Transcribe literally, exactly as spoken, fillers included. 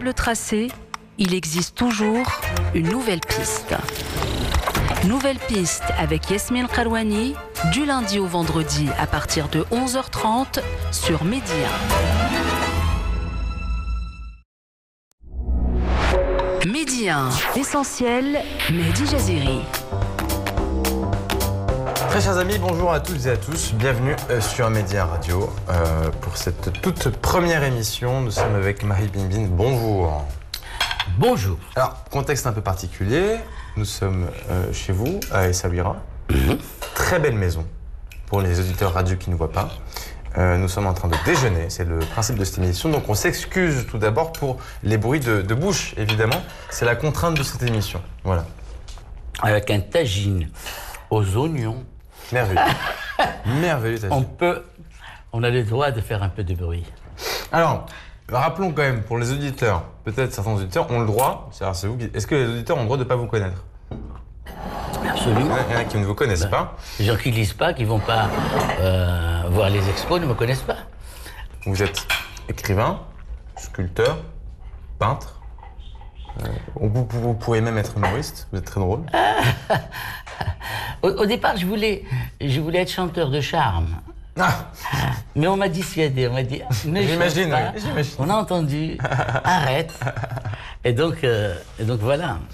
le tracé, il existe toujours une nouvelle piste. Nouvelle piste avec Yasmine Karouani, du lundi au vendredi à partir de onze heures trente sur Média. Média, essentiel, Mehdi Jaziri. Très chers amis, bonjour à toutes et à tous. Bienvenue sur Média Radio euh, pour cette toute première émission. Nous sommes avec Marie Bimbine. Bonjour. Bonjour. Alors, contexte un peu particulier. Nous sommes euh, chez vous, à Essaouira. Mm-hmm. Très belle maison pour les auditeurs radio qui ne voient pas. Euh, nous sommes en train de déjeuner, c'est le principe de cette émission. Donc on s'excuse tout d'abord pour les bruits de, de bouche, évidemment. C'est la contrainte de cette émission. Voilà. Avec un tagine aux oignons. Merveilleux. Merveilleux tagine. On peut, on a le droit de faire un peu de bruit. Alors, rappelons quand même pour les auditeurs, peut-être certains auditeurs ont le droit, c'est vous, est-ce que les auditeurs ont le droit de ne pas vous connaître? Absolument. Il y en a qui ne vous connaissent ben, pas. Les gens qui ne lisent pas, qui ne vont pas euh, voir les expos, ne me connaissent pas. Vous êtes écrivain, sculpteur, peintre. Euh, vous, vous pourriez même être humoriste, vous êtes très drôle. au, au départ, je voulais, je voulais être chanteur de charme. Ah. Mais on m'a dissuadé, on m'a dit, ne j'imagine, chante pas. Oui, j'imagine. On a entendu, arrête. Et donc, euh, et donc voilà.